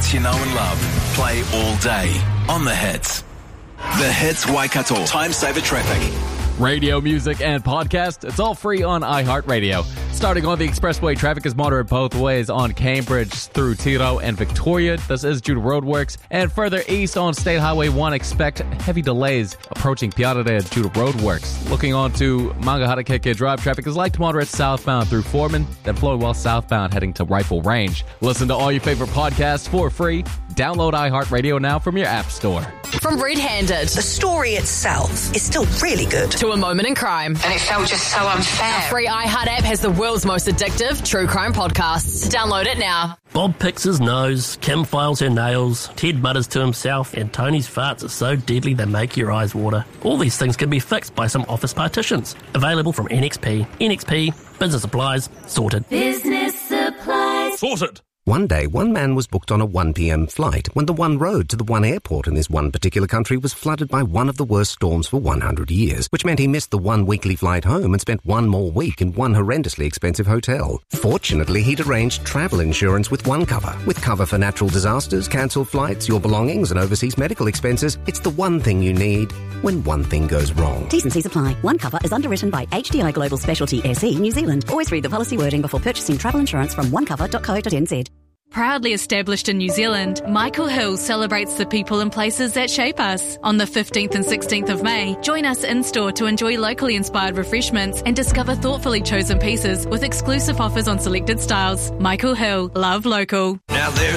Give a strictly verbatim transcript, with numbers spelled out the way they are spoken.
hits you know and love. Play all day on The Hits. The Hits Waikato. Time saver traffic. Radio, music, and podcast, it's all free on iHeartRadio. Starting on the expressway, traffic is moderate both ways on Cambridge through Tiro and Victoria. This is due to roadworks. And further east on State Highway one, expect heavy delays approaching Piaradea due to roadworks. Looking on to Mangaharakeke Drive, traffic is light to moderate southbound through Foreman, then Floydwell southbound heading to Rifle Range. Listen to all your favorite podcasts for free. Download iHeartRadio now from your app store. From Red Handed, the story itself is still really good. To A Moment in Crime. And it felt just so unfair. Our free iHeart app has the world's most addictive true crime podcasts. Download it now. Bob picks his nose, Kim files her nails, Ted mutters to himself, and Tony's farts are so deadly they make your eyes water. All these things can be fixed by some office partitions. Available from N X P. N X P, business supplies, sorted. Business supplies. Sorted. One day, one man was booked on a one p.m. flight when the one road to the one airport in this one particular country was flooded by one of the worst storms for one hundred years, which meant he missed the one weekly flight home and spent one more week in one horrendously expensive hotel. Fortunately, he'd arranged travel insurance with OneCover. With cover for natural disasters, cancelled flights, your belongings and overseas medical expenses, it's the one thing you need when one thing goes wrong. T's and C's apply. OneCover is underwritten by H D I Global Specialty S E New Zealand. Always read the policy wording before purchasing travel insurance from one cover dot co dot n z. Proudly established in New Zealand, Michael Hill celebrates the people and places that shape us. On the fifteenth and sixteenth of May, join us in-store to enjoy locally inspired refreshments and discover thoughtfully chosen pieces with exclusive offers on selected styles. Michael Hill, love local. Now there's